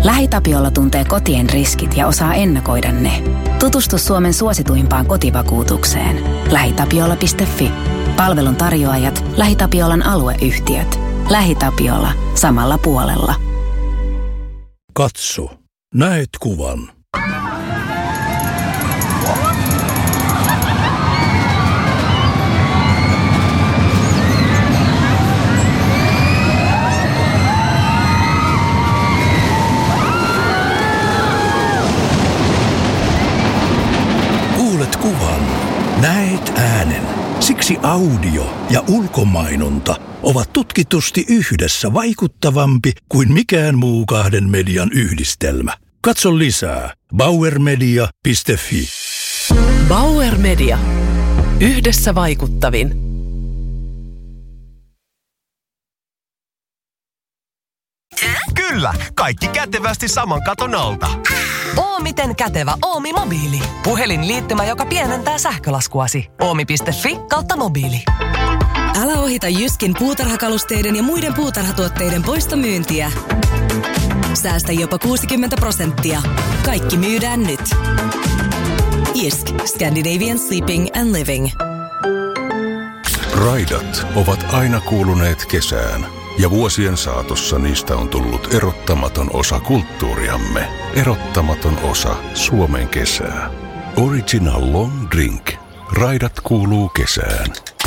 LähiTapiola tuntee kotien riskit ja osaa ennakoida ne. Tutustu Suomen suosituimpaan kotivakuutukseen. LähiTapiola.fi. Palvelun tarjoajat, LähiTapiolan alueyhtiöt. LähiTapiola. Samalla puolella. Katso. Näet kuvan. Kuulet kuvan. Näet äänen. Siksi audio ja ulkomainonta ovat tutkitusti yhdessä vaikuttavampi kuin mikään muu kahden median yhdistelmä. Katso lisää bauermedia.fi. Bauer Media. Yhdessä vaikuttavin. Kyllä, kaikki kätevästi saman katon alta. Miten kätevä Oomi-mobiili. Puhelinliittymä, joka pienentää sähkölaskuasi. Oomi.fi/mobiili. Älä ohita Jyskin puutarhakalusteiden ja muiden puutarhatuotteiden poistomyyntiä. Säästä jopa 60%. Kaikki myydään nyt. Jysk. Scandinavian Sleeping and Living. Raidat ovat aina kuuluneet kesään. Ja vuosien saatossa niistä on tullut erottamaton osa kulttuuriamme. Erottamaton osa Suomen kesää. Original Long Drink. Raidat kuuluu kesään.